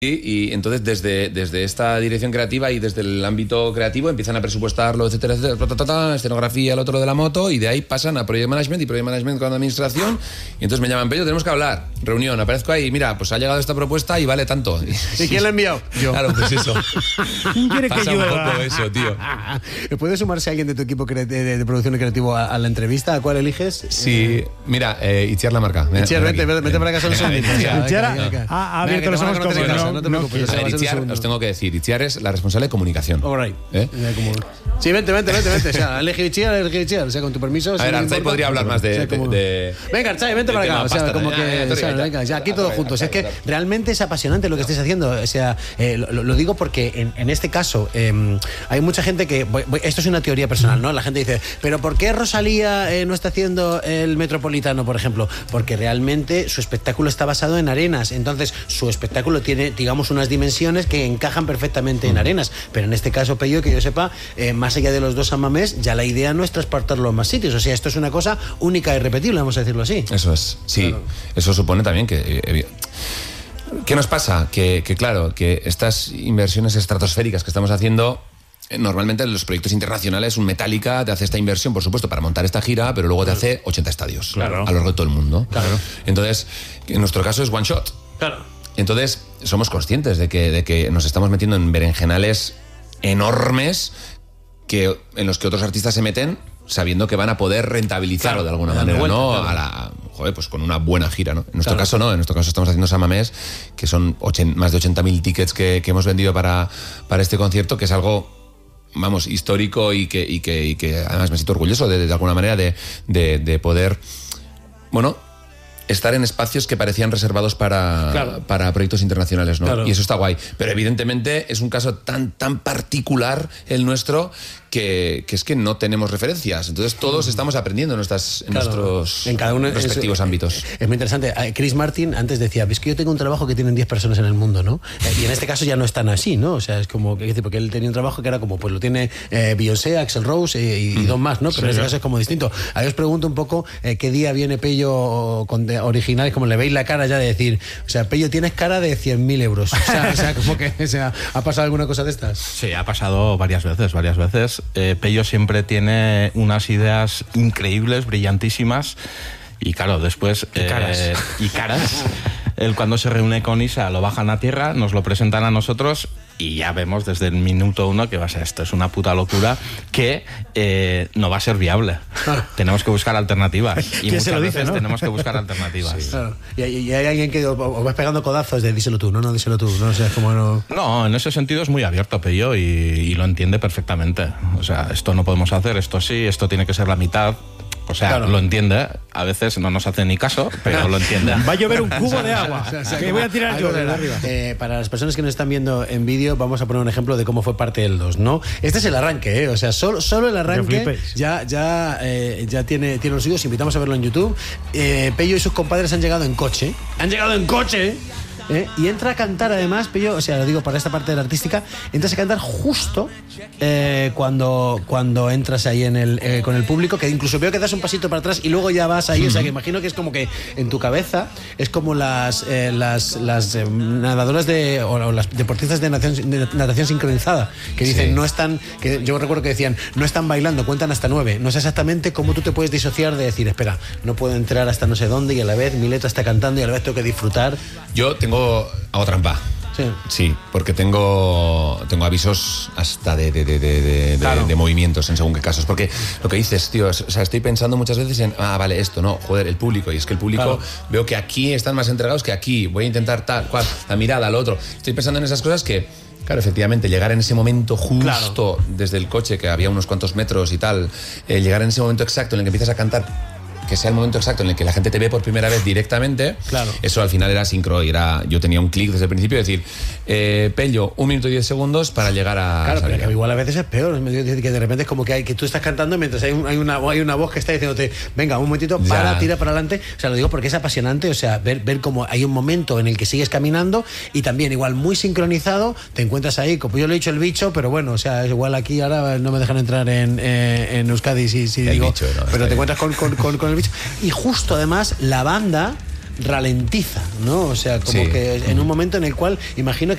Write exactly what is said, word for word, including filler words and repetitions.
Y, y entonces desde, desde esta dirección creativa y desde el ámbito creativo empiezan a presupuestarlo, etcétera, etcétera, ta, ta, ta, ta, escenografía, el otro de la moto, y de ahí pasan a Project Management y Project Management con administración, y entonces me llaman, Pello, tenemos que hablar, reunión, aparezco ahí, mira, pues ha llegado esta propuesta y vale tanto. ¿Y quién la ha enviado? Yo. Claro, pues eso. ¿Quién quiere que Pasa llueva? un poco eso, tío. ¿Puede sumarse alguien de tu equipo de, de, de producción y creativo a, a la entrevista? ¿A cuál eliges? Sí, mira, eh, Itziar la marca. Itziar, vete, vete, vete para acá, son segunditos. Itziar ha abierto los ojos como no, no te no preocupes. A ver, Itziar, os tengo que decir, Itziar es la responsable de comunicación. All right. ¿Eh? Sí, vente, vente, vente, vente. O sea, elegí Itziar, elegí Itziar. O sea, con tu permiso. A ver, Artzai podría hablar más de... O sea, de, como... de venga, Artzai, vente para acá. O sea, pasta, como ya, que... ya, ya, o sea, ya, venga, ya, aquí ya, todos ya, juntos. ya, Es que ya, ya. realmente es apasionante lo que estáis haciendo. O sea, eh, lo, lo digo porque en, en este caso eh, hay mucha gente que... voy- voy- esto es una teoría personal, ¿no? La gente dice, ¿pero por qué Rosalía eh, no está haciendo el Metropolitano, por ejemplo? Porque realmente su espectáculo está basado en arenas. Entonces, su espectáculo tiene, digamos, unas dimensiones que encajan perfectamente en arenas. Pero en este caso, Pello, que yo sepa, eh, más allá de los dos Amamés, ya la idea no es transportarlo a más sitios. O sea, esto es una cosa única y repetible, vamos a decirlo así. Eso es, sí. Claro. Eso supone también que... eh, eh, ¿qué nos pasa? Que, que claro, que estas inversiones estratosféricas que estamos haciendo... eh, Normalmente en los proyectos internacionales, un Metallica te hace esta inversión, por supuesto, para montar esta gira, pero luego te hace ochenta estadios Claro. a lo largo de todo el mundo. Claro. Entonces, en nuestro caso es one shot. Claro. Entonces, somos conscientes de que, de que nos estamos metiendo en berenjenales enormes que, en los que otros artistas se meten sabiendo que van a poder rentabilizarlo Claro, de alguna dando manera, vuelta, ¿no? claro. A la, joder, pues con una buena gira, ¿no? En nuestro Claro. caso no, en nuestro caso estamos haciendo Samamés, que son ochen- más de ochenta mil tickets que, que hemos vendido para, para este concierto, que es algo, vamos, histórico y que, y que, y que además me siento orgulloso de, de alguna manera de, de, de poder, bueno, estar en espacios que parecían reservados para, Claro. para proyectos internacionales, ¿no? Claro. Y eso está guay. Pero evidentemente es un caso tan, tan particular el nuestro que, que es que no tenemos referencias. Entonces todos estamos aprendiendo en, nuestras, en Claro. nuestros En cada uno en respectivos su- ámbitos. Es muy interesante. Eh, Chris Martin antes decía, ves que yo tengo un trabajo que tienen diez personas en el mundo, ¿no? Eh, Y en este caso ya no es tan así, ¿no? O sea, es como, que dice, porque él tenía un trabajo que era como, pues lo tiene eh, Beyoncé, Axl Rose eh, y, y dos más, ¿no? Pero en este caso es como distinto. Ahí os pregunto un poco eh, qué día viene Pello con de- originales, como le veis la cara ya de decir, o sea, Pello, tienes cara de cien mil euros. O sea, o sea, como que, o sea, ¿ha pasado alguna cosa de estas? Sí, ha pasado varias veces, varias veces. Eh, Pello siempre tiene unas ideas increíbles, brillantísimas. Y claro, después... Y caras. eh, y caras. Él cuando se reúne con Isa lo bajan a tierra, nos lo presentan a nosotros y ya vemos desde el minuto uno que va a ser esto, es una puta locura que eh, no va a ser viable. Tenemos que buscar alternativas. Y ¿Quién muchas se lo dice, veces no? tenemos que buscar alternativas. Claro. Y, y- y hay alguien que os os vas pegando codazos de díselo tú, no, no, díselo tú. No, o sea, es como no... No, en ese sentido es muy abierto Pello y, y lo entiende perfectamente. O sea, esto no podemos hacer, esto sí, esto tiene que ser la mitad. O sea, Claro. lo entiende. A veces no nos hace ni caso, pero lo entiende. Va a llover un cubo de agua. O sea, o sea, que como voy a tirar yo algo desde de- arriba. Eh, para las personas que nos están viendo en vídeo, vamos a poner un ejemplo de cómo fue parte del dos, ¿no? Este es el arranque, ¿eh? O sea, solo, solo el arranque flipéis. ya, ya, eh, ya tiene, tiene los suyos. Invitamos a verlo en YouTube. Eh, Pello y sus compadres han llegado en coche. Han llegado en coche. ¿eh? Y entra a cantar además, Pello, o sea, lo digo para esta parte de la artística, entras a cantar justo eh, cuando, cuando entras ahí en el, eh, con el público, que incluso veo que das un pasito para atrás y luego ya vas ahí, o sea, que imagino que es como que en tu cabeza es como las, eh, las, las eh, nadadoras de, o, o las deportistas de natación, de natación sincronizada, que dicen, Sí. no están, que yo recuerdo que decían, no están bailando, cuentan hasta nueve, no sé exactamente cómo tú te puedes disociar de decir, espera, no puedo entrar hasta no sé dónde y a la vez mi letra está cantando y a la vez tengo que disfrutar. Yo tengo... hago trampa. Sí. Sí, porque tengo, tengo avisos hasta de, de, de, de, de- Claro. de movimientos en según qué casos. Porque lo que dices, tío, es- o sea, estoy pensando muchas veces en, ah, vale, esto, no, joder, el público. Y es que el público, Claro. veo que aquí están más entregados que aquí. Voy a intentar tal, cual, la mirada, lo otro. Estoy pensando en esas cosas que, claro, efectivamente, llegar en ese momento justo desde el coche, que había unos cuantos metros y tal, eh, llegar en ese momento exacto en el que empiezas a cantar, que sea el momento exacto en el que la gente te ve por primera vez directamente, Claro. eso al final era sincro y era, yo tenía un clic desde el principio de decir, eh, Pello, un minuto y diez segundos para llegar a Claro, pero salir. que igual a veces es peor. Es medio decir que de repente es como que hay que tú estás cantando mientras hay, un- hay, una, hay una voz que está diciéndote, venga, un momentito, Ya. para, tira para adelante. O sea, lo digo porque es apasionante, o sea, ver, ver cómo hay un momento en el que sigues caminando y también igual muy sincronizado, te encuentras ahí, como yo le he dicho el bicho, pero bueno, o sea, igual aquí ahora no me dejan entrar en, eh, en Euskadi si, si El digo, bicho, no, está pero te bien. encuentras con, con, con, con el bicho. Y justo además la banda ralentiza, ¿no? O sea, como Sí. que en un momento en el cual imagino que